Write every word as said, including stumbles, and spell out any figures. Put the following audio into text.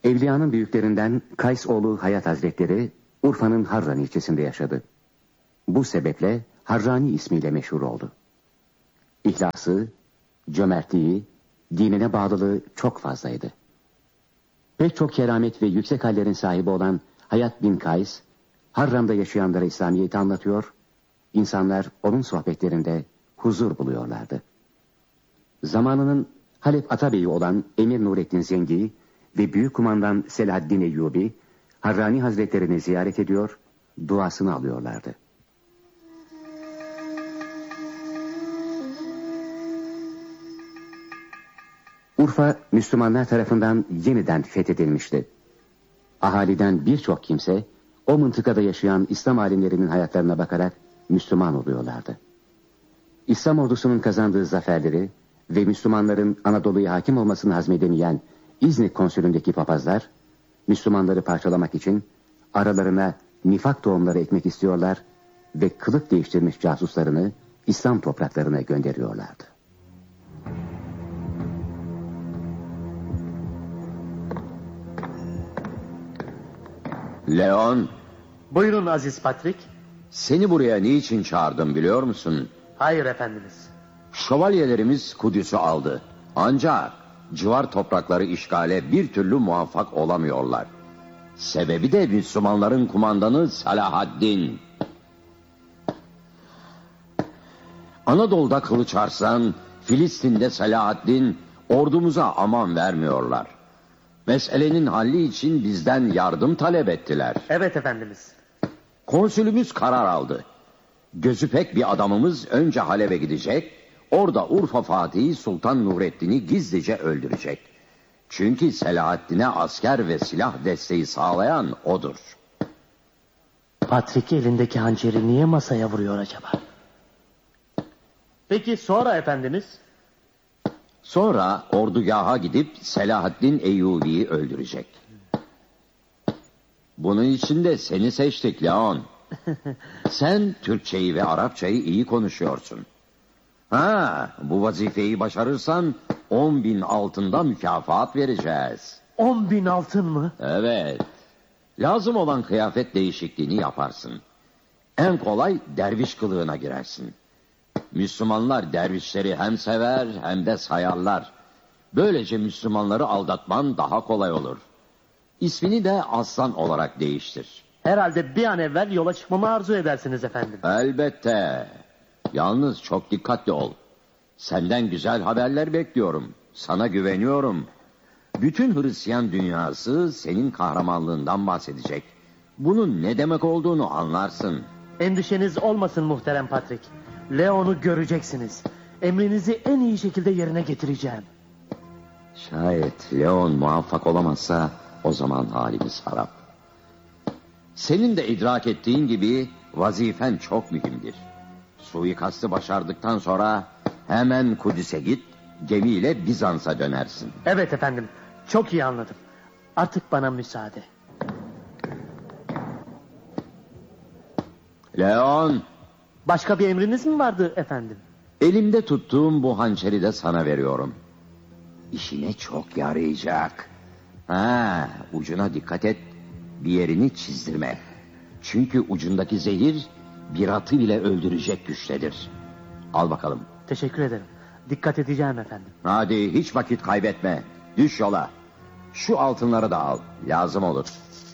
Evliyanın büyüklerinden Kays oğlu Hayat Hazretleri Urfa'nın Harran ilçesinde yaşadı. Bu sebeple Harrani ismiyle meşhur oldu. İhlası, cömertliği, dinine bağlılığı çok fazlaydı. Pek çok keramet ve yüksek hallerin sahibi olan Hayat bin Kays, Harran'da yaşayanlara İslamiyet'i anlatıyor, insanlar onun sohbetlerinde huzur buluyorlardı. Zamanının Halep Atabeyi olan Emir Nurettin Zengi ve Büyük Kumandan Selahaddin Eyyubi, Harrani Hazretlerini ziyaret ediyor, duasını alıyorlardı. Urfa, Müslümanlar tarafından yeniden fethedilmişti. Ahaliden birçok kimse, o mıntıkada yaşayan İslam alimlerinin hayatlarına bakarak Müslüman oluyorlardı. İslam ordusunun kazandığı zaferleri ve Müslümanların Anadolu'ya hakim olmasını hazmedemeyen İznik konsülündeki papazlar, Müslümanları parçalamak için aralarına nifak tohumları ekmek istiyorlar ve kılık değiştirmiş casuslarını İslam topraklarına gönderiyorlardı. Leon, Buyurun Aziz Patrik. seni buraya niçin çağırdım biliyor musun? Hayır efendimiz. Şövalyelerimiz Kudüs'ü aldı. Ancak civar toprakları işgale bir türlü muvaffak olamıyorlar. Sebebi de Müslümanların kumandanı Selahaddin. Anadolu'da Kılıç Arslan, Filistin'de Selahaddin ordumuza aman vermiyorlar. Meselenin halli için bizden yardım talep ettiler. Evet efendimiz. Konsülümüz karar aldı. Gözü pek bir adamımız önce Halep'e gidecek, orada Urfa Fatihi Sultan Nurettin'i gizlice öldürecek. Çünkü Selahaddin'e asker ve silah desteği sağlayan odur. Patrik elindeki hançeri niye masaya vuruyor acaba? Peki sonra efendimiz? Sonra ordugaha gidip Selahaddin Eyyubi'yi öldürecek. Bunun için de seni seçtik Leon. Sen Türkçeyi ve Arapçayı iyi konuşuyorsun. Ha, bu vazifeyi başarırsan on bin altında mükafat vereceğiz. On bin altın mı? Evet. Lazım olan kıyafet değişikliğini yaparsın. En kolay derviş kılığına girersin. Müslümanlar dervişleri hem sever hem de sayarlar. Böylece Müslümanları aldatman daha kolay olur. İsmini de Aslan olarak değiştir. Herhalde bir an evvel yola çıkmamı arzu edersiniz efendim. Elbette. Yalnız çok dikkatli ol. Senden güzel haberler bekliyorum. Sana güveniyorum. Bütün Hristiyan dünyası senin kahramanlığından bahsedecek. Bunun ne demek olduğunu anlarsın. Endişeniz olmasın muhterem Patrik. Leon'u göreceksiniz. Emrinizi en iyi şekilde yerine getireceğim. Şayet Leon muvaffak olamazsa o zaman halimiz harap. Senin de idrak ettiğin gibi vazifen çok mühimdir. Suikastı başardıktan sonra hemen Kudüs'e git, gemiyle Bizans'a dönersin. Evet efendim, çok iyi anladım. Artık bana müsaade. Leon, Başka bir emriniz mi vardı efendim? elimde tuttuğum bu hançeri de sana veriyorum. İşine çok yarayacak. Ha, ucuna dikkat et, bir yerini çizdirme. Çünkü ucundaki zehir bir atı bile öldürecek güçtedir. Al bakalım. Teşekkür ederim. Dikkat edeceğim efendim. Hadi hiç vakit kaybetme. Düş yola. Şu altınları da al. Lazım olur.